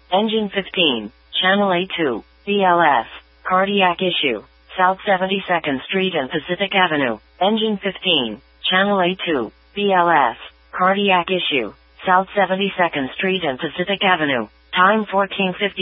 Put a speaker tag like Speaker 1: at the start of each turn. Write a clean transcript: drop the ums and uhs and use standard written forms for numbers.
Speaker 1: Engine 15, Channel A2, BLS, cardiac issue, South 72nd Street and Pacific Avenue. Engine 15, Channel A2, BLS, cardiac issue, South 72nd Street and Pacific Avenue. Time 14:50.